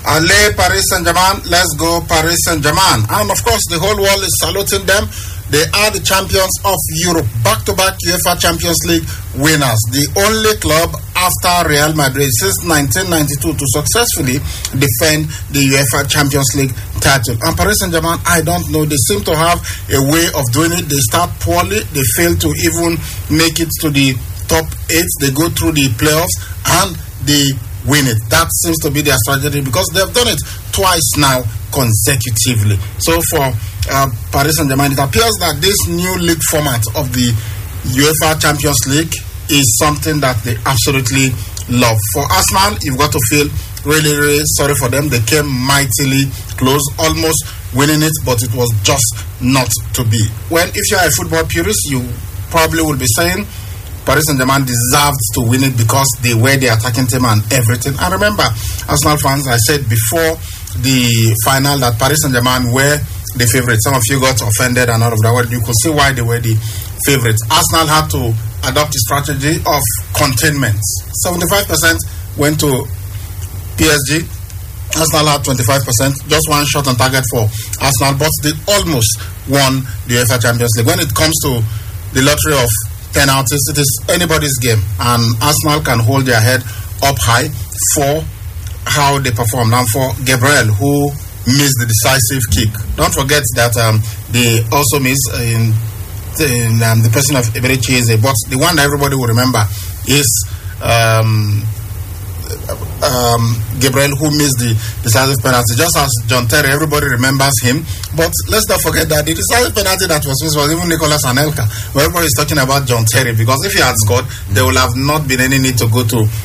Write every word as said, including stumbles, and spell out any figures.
Allez, Paris Saint-Germain, let's go Paris Saint-Germain. And of course, the whole world is saluting them. They are the champions of Europe, back-to-back UEFA Champions League winners. The only club after Real Madrid since nineteen ninety-two to successfully defend the UEFA Champions League title. And Paris Saint-Germain, I don't know, they seem to have a way of doing it. They start poorly, they fail to even make it to the top eight. They go through the playoffs and they win it. That seems to be their strategy because they've done it twice now consecutively. So for uh, Paris Saint-Germain, it appears that this new league format of the UEFA Champions League is something that they absolutely love. For Arsenal, you've got to feel really, really sorry for them. They came mightily close, almost winning it, but it was just not to be. Well, if you're a football purist, you probably will be saying Paris Saint-Germain deserved to win it because they were the attacking team and everything. And remember, Arsenal fans, I said before the final that Paris Saint-Germain were the favourites. Some of you got offended and all of that. Well, you could see why they were the favourites. Arsenal had to adopt a strategy of containment. seventy-five percent went to P S G. Arsenal had twenty-five percent. Just one shot on target for Arsenal, but they almost won the UEFA Champions League. When it comes to the lottery of penalties, it is anybody's game, and Arsenal can hold their head up high for how they performed. And for Gabriel, who missed the decisive kick, don't forget that um, they also missed in, in um, the person of Eberechi Eze, but the one that everybody will remember is um, um, Gabriel, who missed the decisive penalty. Just as John Terry, everybody remembers him, but let's not forget that the decisive penalty that was missed was even Nicolas Anelka. Well, everybody is talking about John Terry because if he had scored, there would have not been any need to go to